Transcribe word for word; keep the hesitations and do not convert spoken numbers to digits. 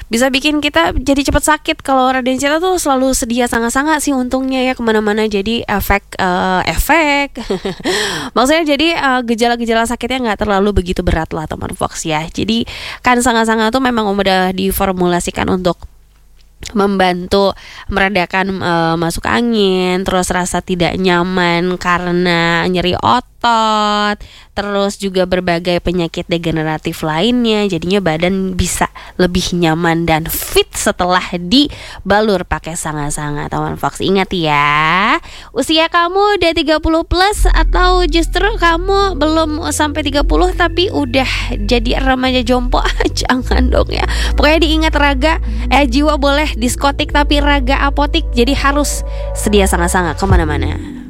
bisa bikin kita jadi cepat sakit. Kalau Raden-Cita tuh selalu sedia sanga-sanga sih untungnya ya kemana-mana. Jadi efek uh, efek maksudnya jadi uh, gejala-gejala sakitnya nggak terlalu begitu berat lah teman Fox ya. Jadi kan sanga-sanga tuh memang udah diformulasikan untuk membantu meredakan uh, masuk angin, terus rasa tidak nyaman karena nyeri otot, terus juga berbagai penyakit degeneratif lainnya. Jadinya badan bisa lebih nyaman dan fit setelah dibalur pakai sanga-sanga. Teman Fox ingat ya, usia kamu udah tiga puluh plus atau justru kamu belum sampai tiga puluh tapi udah jadi remaja jompo, jangan dong ya. Pokoknya diingat, raga eh jiwa boleh diskotik tapi raga apotik. Jadi harus sedia sanga-sanga kemana-mana.